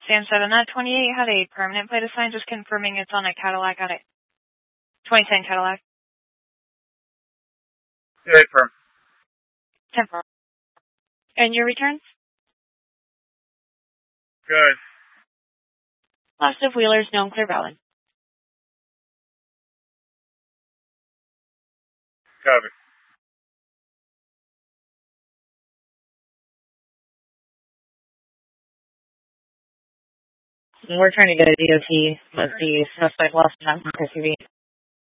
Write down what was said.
Sam 7, that 28 had a permanent plate assigned, just confirming it's on a Cadillac at a 2010 Cadillac. Yeah, firm. 10 firm. And your returns? Good. Lots of wheelers, known clear valid. Copy. We're trying to get a DOT, but the suspect lost time from SUV.